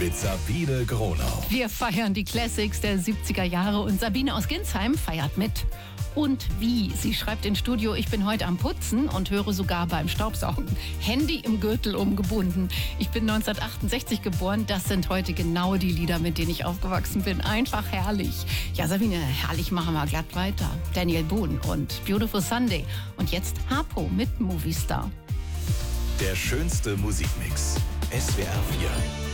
mit Sabine Gronau. Wir feiern die Classics der 70er Jahre und Sabine aus Ginsheim feiert mit. Und wie? Sie schreibt ins Studio, ich bin heute am Putzen und höre sogar beim Staubsaugen. Handy im Gürtel umgebunden. Ich bin 1968 geboren. Das sind heute genau die Lieder, mit denen ich aufgewachsen bin. Einfach herrlich. Ja, Sabine, herrlich machen wir glatt weiter. Daniel Boone und Beautiful Sunday. Und jetzt Harpo mit Movie Star. Der schönste Musikmix. SWR 4.